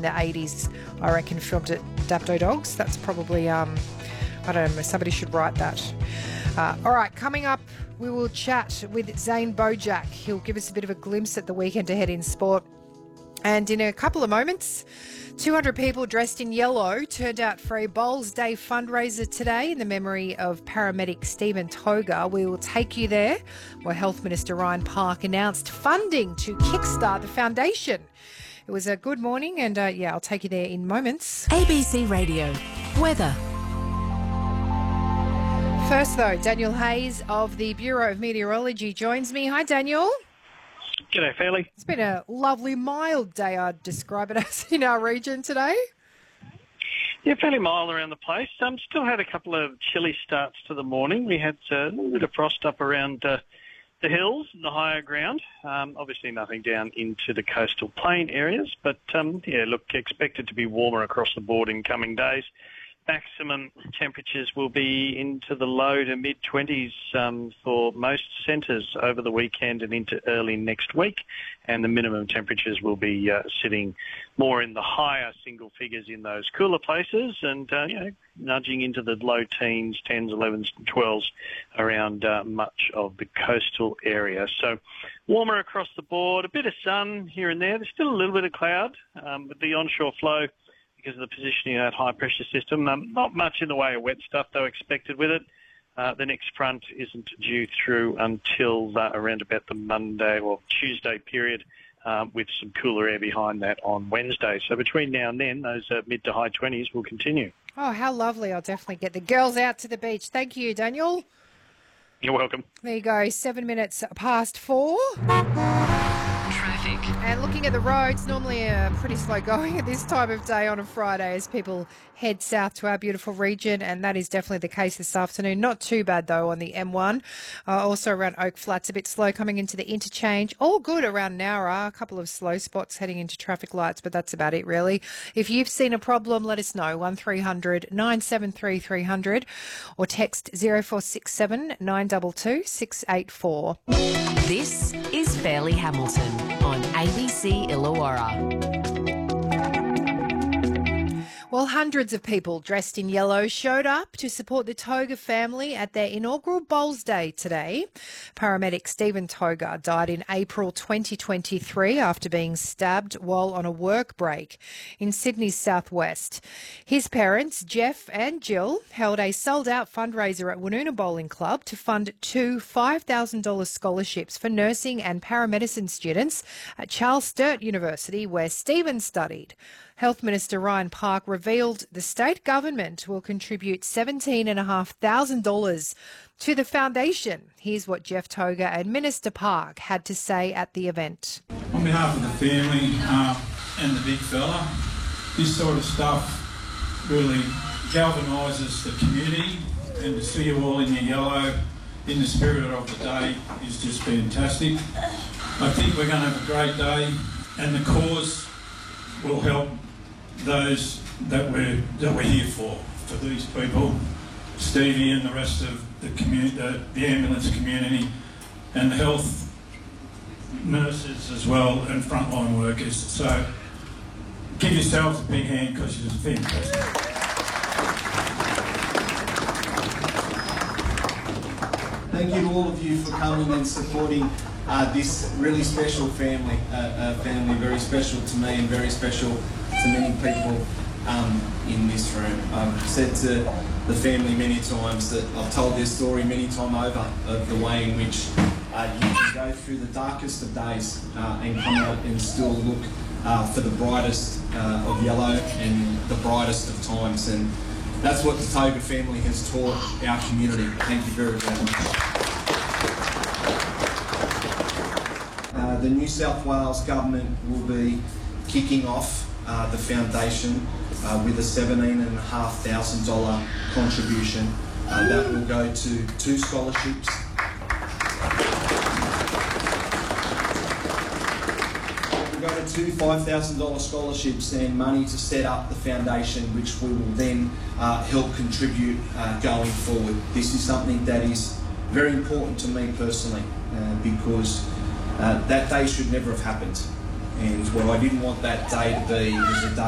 in the 80s, I reckon, filmed at Dapto Dogs. That's probably, I don't know, somebody should write that. All right, coming up, we will chat with Zane Bojack. He'll give us a bit of a glimpse at the weekend ahead in sport. And in a couple of moments, 200 people dressed in yellow turned out for a Bowls Day fundraiser today in the memory of paramedic Stephen Toga. We will take you there, where Health Minister Ryan Park announced funding to kickstart the foundation. It was a good morning, and I'll take you there in moments. ABC Radio weather. First, though, Daniel Hayes of the Bureau of Meteorology joins me. Hi, Daniel. G'day, Fairley. It's been a lovely, mild day, I'd describe it as, in our region today. Yeah, fairly mild around the place. Still had a couple of chilly starts to the morning. We had a little bit of frost up around the hills and the higher ground. Obviously nothing down into the coastal plain areas, but expected to be warmer across the board in coming days. Maximum temperatures will be into the low to mid-20s for most centres over the weekend and into early next week, and the minimum temperatures will be sitting more in the higher single figures in those cooler places, and nudging into the low teens, 10s, 11s and 12s around much of the coastal area. So warmer across the board, a bit of sun here and there. There's still a little bit of cloud with the onshore flow because of the positioning of that high-pressure system. Not much in the way of wet stuff, though, expected with it. The next front isn't due through until around about the Monday or Tuesday period, with some cooler air behind that on Wednesday. So between now and then, those mid to high 20s will continue. Oh, how lovely. I'll definitely get the girls out to the beach. Thank you, Daniel. You're welcome. There you go, 7 minutes past 4. Traffic. And looking at the roads, normally pretty slow going at this time of day on a Friday as people head south to our beautiful region, and that is definitely the case this afternoon. Not too bad, though, on the M1. Also around Oak Flats, a bit slow coming into the interchange. All good around Nowra. A couple of slow spots heading into traffic lights, but that's about it, really. If you've seen a problem, let us know. 1300 973 300 or text 0467 922 684. This is Fairley Hamilton on ABC Illawarra. Well, hundreds of people dressed in yellow showed up to support the Toga family at their inaugural Bowls Day today. Paramedic Stephen Toga died in April 2023 after being stabbed while on a work break in Sydney's southwest. His parents, Jeff and Jill, held a sold-out fundraiser at Woonona Bowling Club to fund two $5,000 scholarships for nursing and paramedicine students at Charles Sturt University, where Stephen studied. Health Minister Ryan Park revealed the state government will contribute $17,500 to the foundation. Here's what Jeff Toga and Minister Park had to say at the event. On behalf of the family and the big fella, this sort of stuff really galvanises the community, and to see you all in your yellow in the spirit of the day is just fantastic. I think we're going to have a great day, and the cause will help those that we're here for these people, Stevie and the rest of the community, the ambulance community, and the health nurses as well, and frontline workers. So give yourselves a big hand because you're fantastic. Thank you to all of you for coming and supporting this really special family, very special to me and very special to many people in this room. I've said to the family many times that I've told their story many times over of the way in which you can go through the darkest of days and come out and still look for the brightest of yellow and the brightest of times, and that's what the Toga family has taught our community. Thank you very, very much. The New South Wales Government will be kicking off the foundation with a $17,500 contribution that will go to two scholarships. We'll go to two $5,000 scholarships and money to set up the foundation, which we will then help contribute going forward. This is something that is very important to me personally because that day should never have happened. And what I didn't want that day to be was a day